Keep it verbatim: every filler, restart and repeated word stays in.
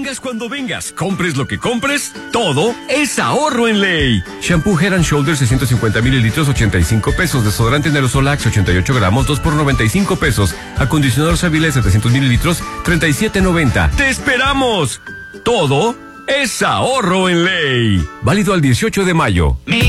Vengas cuando vengas, compres lo que compres, todo es ahorro en Ley. Shampoo Head and Shoulders seiscientos cincuenta mililitros, ochenta y cinco pesos. Desodorante en aerosol Axe, ochenta y ocho gramos, dos por noventa y cinco pesos. Acondicionador Savile, setecientos mililitros, treinta y siete noventa. ¡Te esperamos! Todo es ahorro en Ley. Válido al dieciocho de mayo.